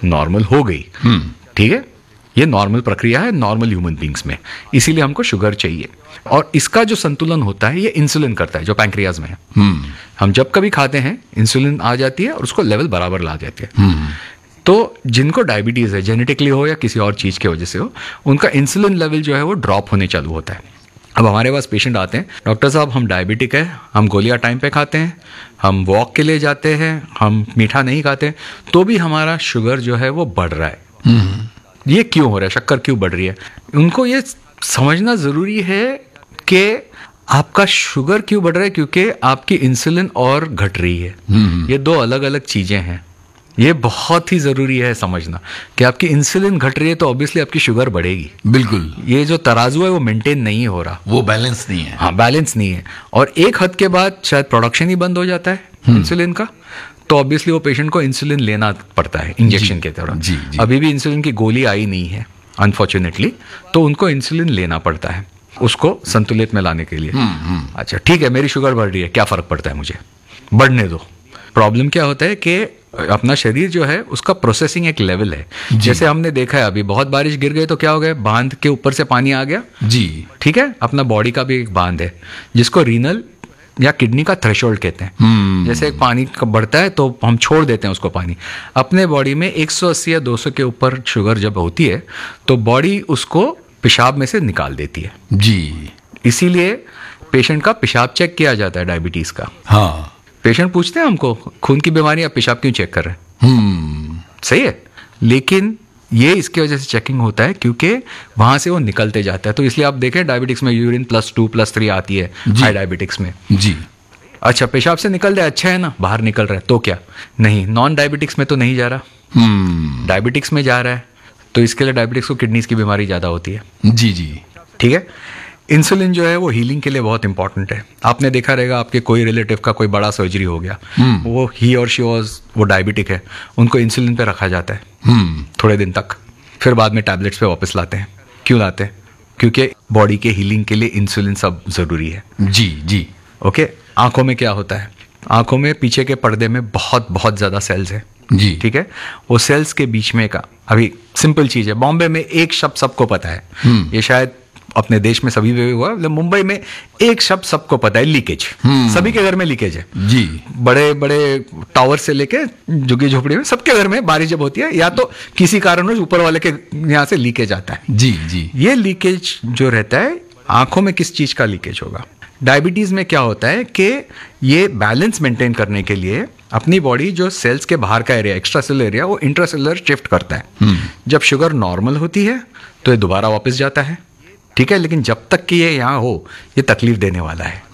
Normal हो गई, ठीक है, ये नॉर्मल प्रक्रिया है नॉर्मल ह्यूमन बींग्स में, इसीलिए हमको शुगर चाहिए। और इसका जो संतुलन होता है ये इंसुलिन करता है जो पैंक्रियाज में है। हम जब कभी खाते हैं इंसुलिन आ जाती है और उसको लेवल बराबर ला जाती है। तो जिनको डायबिटीज़ है, जेनेटिकली हो या किसी और चीज़ की वजह से हो, उनका इंसुलिन लेवल जो है वो ड्रॉप होने चालू होता है। अब हमारे पास पेशेंट आते हैं, डॉक्टर साहब हम डायबिटिक है, हम गोलियां टाइम पे खाते हैं, हम वॉक के लिए जाते हैं, हम मीठा नहीं खाते, तो भी हमारा शुगर जो है वो बढ़ रहा है। ये क्यों हो रहा है, शक्कर क्यों बढ़ रही है? उनको ये समझना ज़रूरी है कि आपका शुगर क्यों बढ़ रहा है, क्योंकि आपकी इंसुलिन और घट रही है। ये दो अलग अलग चीज़ें हैं। ये बहुत ही ज़रूरी है समझना कि आपकी इंसुलिन घट रही है तो ऑब्वियसली आपकी शुगर बढ़ेगी। बिल्कुल, ये जो तराजू है वो मेंटेन नहीं हो रहा, वो बैलेंस नहीं है। हाँ, बैलेंस नहीं है। और एक हद के बाद शायद प्रोडक्शन ही बंद हो जाता है इंसुलिन का, तो ऑब्वियसली वो पेशेंट को इंसुलिन लेना पड़ता है इंजेक्शन के तरह। जी। अभी भी इंसुलिन की गोली आई नहीं है अनफॉर्चुनेटली, तो उनको इंसुलिन लेना पड़ता है उसको संतुलित में लाने के लिए। अच्छा ठीक है, मेरी शुगर बढ़ रही है, क्या फ़र्क पड़ता है मुझे, बढ़ने दो। प्रॉब्लम क्या होता है कि अपना शरीर जो है उसका प्रोसेसिंग एक लेवल है। जैसे हमने देखा है अभी बहुत बारिश गिर गई तो क्या हो गया, बांध के ऊपर से पानी आ गया। जी, ठीक है, अपना बॉडी का भी एक बांध है जिसको रीनल या किडनी का थ्रेशोल्ड कहते हैं। जैसे एक पानी बढ़ता है तो हम छोड़ देते हैं उसको पानी। अपने बॉडी में 180 या 200 के ऊपर शुगर जब होती है तो बॉडी उसको पेशाब में से निकाल देती है। जी, इसीलिए पेशेंट का पेशाब चेक किया जाता है डायबिटीज़ का। हाँ, पेशेंट पूछते हैं हमको खून की बीमारी, आप पेशाब क्यों चेक कर रहे हैं? सही है, लेकिन ये इसकी वजह से चेकिंग होता है क्योंकि वहां से वो निकलते जाता है। तो इसलिए आप देखें डायबिटिक्स में यूरिन +2 +3 आती है हाई डायबिटिक्स में। जी, अच्छा पेशाब से निकल रहा है, अच्छा है ना, बाहर निकल रहा है तो क्या, नहीं नॉन डायबिटिक्स में तो नहीं जा रहा, डायबिटिक्स में जा रहा है, तो इसके लिए डायबिटिक्स को किडनीज की बीमारी ज़्यादा होती है। जी जी, ठीक है। इंसुलिन जो है वो हीलिंग के लिए बहुत इंपॉर्टेंट है। आपने देखा रहेगा आपके कोई रिलेटिव का कोई बड़ा सर्जरी हो गया, वो ही और शी वो डायबिटिक है, उनको इंसुलिन पे रखा जाता है थोड़े दिन तक, फिर बाद में टैबलेट्स पे वापस लाते हैं। क्यों लाते हैं? क्योंकि बॉडी के हीलिंग के लिए इंसुलिन सब ज़रूरी है। जी जी, ओके। आंखों में क्या होता है, आंखों में पीछे के पर्दे में बहुत बहुत ज़्यादा सेल्स हैं। जी, ठीक है, वो सेल्स के बीच में का अभी सिंपल चीज़ है, बॉम्बे में एक शब्द सबको पता है, ये शायद अपने देश में सभी में हुआ, मतलब मुंबई में एक शब्द सबको पता है, लीकेज। सभी के घर में लीकेज है। जी, बड़े बड़े टावर से लेके झुग्गी झोपड़ी में सबके घर में बारिश जब होती है या तो किसी कारणवश ऊपर वाले के यहाँ से लीकेज आता है। जी जी, ये लीकेज जो रहता है आंखों में किस चीज का लीकेज होगा? डायबिटीज में क्या होता है कि ये बैलेंस मेंटेन करने के लिए अपनी बॉडी जो सेल्स के बाहर का एरिया, एक्स्ट्रा सेलुलर एरिया, वो इंट्रासेलुलर शिफ्ट करता है। जब शुगर नॉर्मल होती है तो ये दोबारा वापस जाता है। ठीक है, लेकिन जब तक कि ये यहाँ हो ये तकलीफ देने वाला है।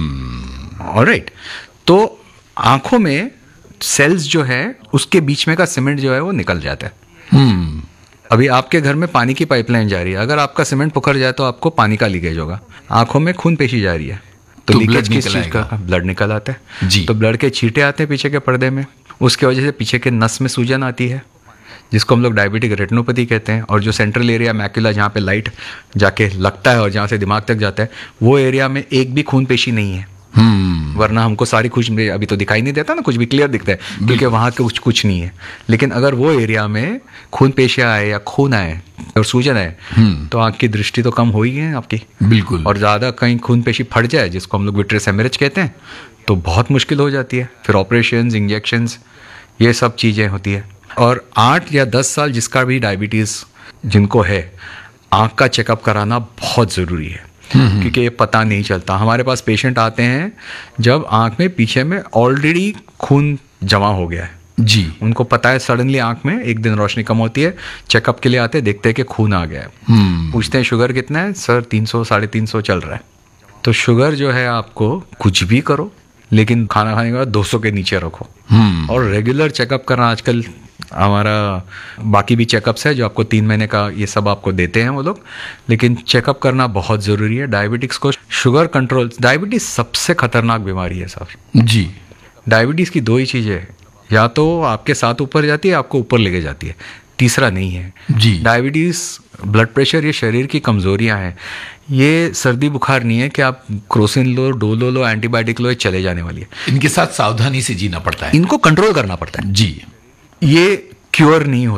ऑलराइट, तो आंखों में सेल्स जो है उसके बीच में का सीमेंट जो है वो निकल जाता है। अभी आपके घर में पानी की पाइपलाइन जा रही है, अगर आपका सीमेंट पुखर जाए तो आपको पानी का लीकेज होगा। आंखों में खून पेशी जा रही है तो लीकेज किस चीज का? ब्लड निकल आता है जी। तो ब्लड के छींटे आते हैं पीछे के पर्दे में, उसके वजह से पीछे के नस में सूजन आती है जिसको हम लोग डायबिटिक रेटिनोपैथी कहते हैं। और जो सेंट्रल एरिया मैक्यूला जहाँ पे लाइट जाके लगता है और जहाँ से दिमाग तक जाता है, वो एरिया में एक भी खून पेशी नहीं है। वरना हमको सारी कुछ अभी तो दिखाई नहीं देता ना, कुछ भी क्लियर दिखता है क्योंकि वहाँ कुछ नहीं है। लेकिन अगर वो एरिया में खून पेशियाँ आए या खून आए और सूजन आए तो आँख की दृष्टि तो कम हो ही है आपकी। बिल्कुल। और ज़्यादा कहीं खून पेशी फट जाए जिसको हम लोग विट्रियस हेमरेज कहते हैं तो बहुत मुश्किल हो जाती है, फिर ऑपरेशंस, इंजेक्शंस, ये सब चीज़ें होती है। और 8 या 10 साल जिसका भी डायबिटीज़ जिनको है, आँख का चेकअप कराना बहुत ज़रूरी है क्योंकि ये पता नहीं चलता। हमारे पास पेशेंट आते हैं जब आँख में पीछे में ऑलरेडी खून जमा हो गया है। जी, उनको पता है सडनली आँख में एक दिन रोशनी कम होती है, चेकअप के लिए आते हैं, देखते हैं कि खून आ गया है। पूछते हैं शुगर कितना है? सर 300 350 चल रहा है। तो शुगर जो है आपको कुछ भी करो लेकिन खाना खाने के बाद 200 के नीचे रखो। और रेगुलर चेकअप करना, आजकल हमारा बाकी भी चेकअप्स है जो आपको 3 महीने का ये सब आपको देते हैं वो लोग, लेकिन चेकअप करना बहुत ज़रूरी है। डायबिटिक्स को शुगर कंट्रोल, डायबिटीज़ सबसे खतरनाक बीमारी है सर। जी, डायबिटीज़ की 2 ही चीज़ें हैं, या तो आपके साथ ऊपर जाती है, आपको ऊपर लेके जाती है, तीसरा नहीं है। जी, डायबिटीज़, ब्लड प्रेशर, ये शरीर की कमज़ोरियाँ हैं। ये सर्दी बुखार नहीं है कि आप क्रोसिन लो, डोलो लो, एंटीबायोटिक लो, ये चले जाने वाली है। इनके साथ सावधानी से जीना पड़ता है, इनको कंट्रोल करना पड़ता है। जी, ये क्योर नहीं होता।